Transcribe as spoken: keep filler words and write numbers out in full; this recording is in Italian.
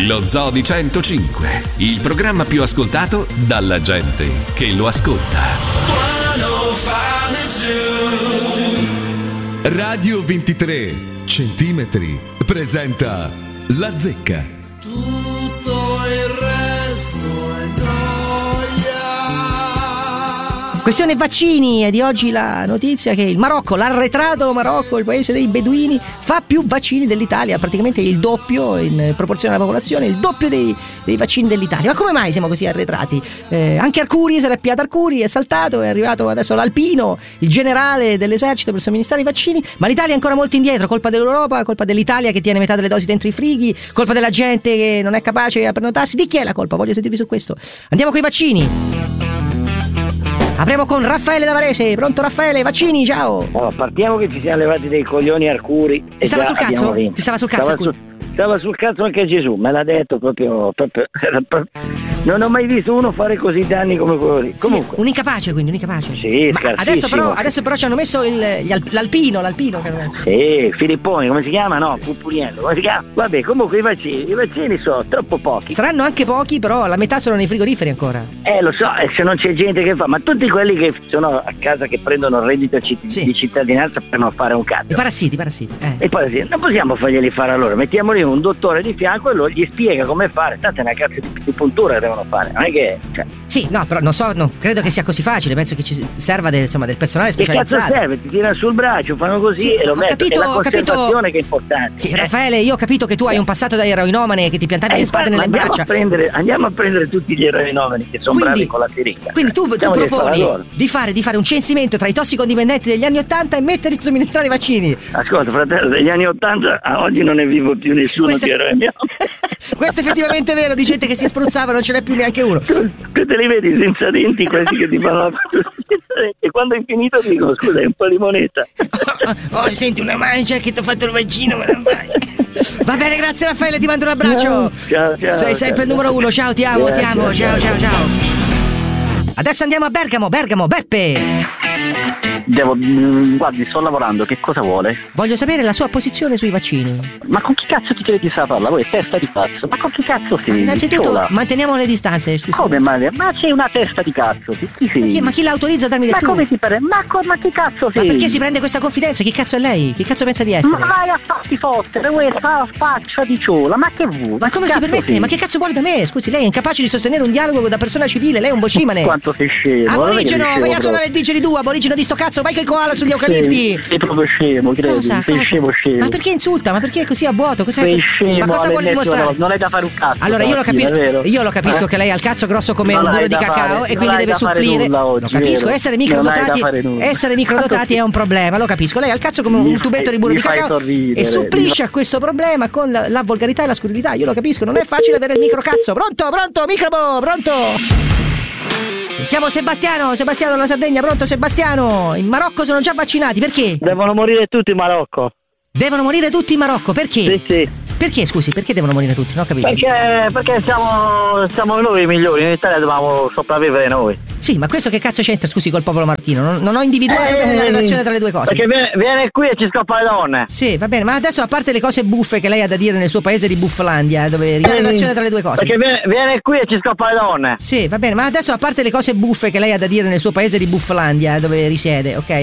Lo Zoo di centocinque, il programma più ascoltato dalla gente che lo ascolta. Radio ventitré centimetri presenta La Zecca. Tutto il resto è gioia. Questione vaccini, e di oggi la notizia che il Marocco, l'arretrato Marocco, il paese dei beduini, fa più vaccini dell'Italia, praticamente il doppio in proporzione alla popolazione, il doppio dei, dei vaccini dell'Italia. Ma come mai siamo così arretrati? Eh, anche Arcuri, se l'è piato Arcuri, è saltato, è arrivato adesso l'Alpino, il generale dell'esercito per somministrare i vaccini, ma l'Italia è ancora molto indietro, colpa dell'Europa, colpa dell'Italia che tiene metà delle dosi dentro i frighi, colpa della gente che non è capace a prenotarsi. Di chi è la colpa? Voglio sentirvi su questo. Andiamo con i vaccini. Apriamo con Raffaele da Varese. Pronto Raffaele? Vaccini, ciao. Oh, partiamo che ci siamo levati dei coglioni Arcuri. Ti stava sul cazzo? Ti stava sul cazzo stava, Arcuri? su, stava sul cazzo anche Gesù, me l'ha detto proprio, proprio, proprio. Non ho mai visto uno fare così danni come quello lì. Comunque. Sì, un incapace, quindi un incapace. Sì, ma adesso però, adesso però ci hanno messo il, gli alp, l'alpino, l'alpino che hanno messo. Sì, Filipponi, come si chiama? No, Puppuriello, come si chiama? Vabbè, comunque i vaccini, i vaccini sono troppo pochi. Saranno anche pochi, però la metà sono nei frigoriferi ancora. Eh, lo so, e se non c'è gente che fa, ma tutti quelli che sono a casa che prendono il reddito citt- sì. di cittadinanza per non fare un cazzo. I parassiti, i parassiti. Eh. E poi non possiamo farglieli fare a loro, mettiamoli un dottore di fianco e lo, gli spiega come fare, tanto è una cazzo di, di puntura che devono fare, non è che cioè. Sì, no, però non so, non credo che sia così facile, penso che ci serva del, insomma, del personale specializzato. Che cazzo serve? Ti tirano sul braccio, fanno così sì, e lo mettono, capito, è la conservazione capito. che è importante. Sì, eh. Raffaele, io ho capito che tu hai un passato da eroinomane, che ti piantavi eh, le spade nelle andiamo braccia. A prendere, andiamo a prendere tutti gli eroinomani che sono bravi con la siringa. Quindi tu, tu proponi di fare, di fare un censimento tra i tossicodipendenti degli anni ottanta e metterli a somministrare i vaccini. Ascolta, fratello, degli anni ottanta a oggi non ne vivo più nessuno questo di eroinomani. Questo effettivamente è vero, di gente che si spruzzava, non ce n'è più neanche uno. Tu, tu te li vedi senza denti questi che ti fanno la e quando hai finito ti dicono scusa è un po' di moneta. Oh, oh senti una mancia che ti ho fatto il vaccino, ma non vai. Va bene, grazie Raffaele, ti mando un abbraccio. Ciao, ciao. Sei sempre il numero uno, ciao, ti amo, ti amo, ciao, ciao, ciao. Adesso andiamo a Bergamo, Bergamo, Beppe. Devo, mh, guardi, sto lavorando, che cosa vuole? Voglio sapere la sua posizione sui vaccini. Ma con chi cazzo ti credi sa parla? Voi testa di cazzo, ma con chi cazzo sei? Innanzitutto Sola? manteniamo le distanze, scusa. Come ma, ma sei una testa di cazzo, chi, chi sei? Ma chi, ma chi l'autorizza a darmi del ma tu? Come ti pare? Ma, co- ma chi cazzo sei? Ma perché si prende questa confidenza? Chi cazzo è lei? Chi cazzo pensa di essere? Ma vai a farti fottere, questa faccia di ciola, ma che vuoi? Ma, ma come si permette? Sei? Ma che cazzo vuole da me? Scusi, lei è incapace di sostenere un dialogo da persona civile, lei è un boscimane. Quanto sei scemo? Aborigeno, vai a suonare il didgeridoo, aborigeno di sto cazzo, vai coi koala sugli eucalipti. Sei, sei proprio scemo, credi? Cosa? Sei cosa? scemo, scemo. Ma perché insulta? Ma perché è così a vuoto? Cos'è? Sei scemo, ma cosa vuole dimostrare? Non hai da fare un cazzo. Allora io lo, capi- io lo capisco eh? che lei ha il cazzo grosso come non un burro di cacao fare, e quindi deve supplire. Oggi, lo capisco, vero? essere microdotati, essere microdotati è un problema, lo capisco. Lei ha il cazzo come un tubetto di burro di cacao e supplisce a questo problema con la, la volgarità e la scurrilità. Io lo capisco, non è facile avere il microcazzo. Pronto, pronto, microbo, pronto. Chiamo Sebastiano, Sebastiano dalla Sardegna, pronto Sebastiano? In Marocco sono già vaccinati, perché? Devono morire tutti in Marocco. Devono morire tutti in Marocco, perché? Sì, sì. Perché, scusi, perché devono morire tutti? Non ho capito. Perché, perché siamo, siamo noi i migliori, in Italia dobbiamo sopravvivere noi. Sì, ma questo che cazzo c'entra, scusi, col popolo marocchino? Non, non ho individuato eh, bene la relazione tra le due cose. Perché viene, viene qui e ci scoppa le donne. Sì, va bene, ma adesso a parte le cose buffe che lei ha da dire nel suo paese di Bufflandia, dove la relazione tra le due cose. Perché viene, viene qui e ci scoppa le donne. Sì, va bene, ma adesso a parte le cose buffe che lei ha da dire nel suo paese di Bufflandia, dove risiede, ok?